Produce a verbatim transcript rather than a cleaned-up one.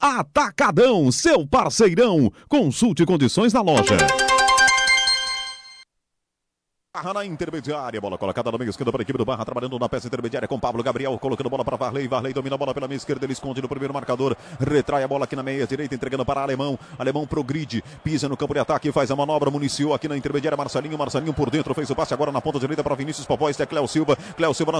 Atacadão, seu parceirão. Consulte condições na loja. Barra na intermediária, bola colocada no meio esquerdo para a equipe do Barra, trabalhando na peça intermediária com Pablo Gabriel, colocando bola para Varley, Varley domina a bola pela meia esquerda, ele esconde no primeiro marcador, retrai a bola aqui na meia direita, entregando para Alemão, Alemão progride, pisa no campo de ataque, faz a manobra, municiou aqui na intermediária, Marcelinho, Marcelinho por dentro, fez o passe agora na ponta direita para Vinícius Popó, este é Cléo Silva, Cléo Silva na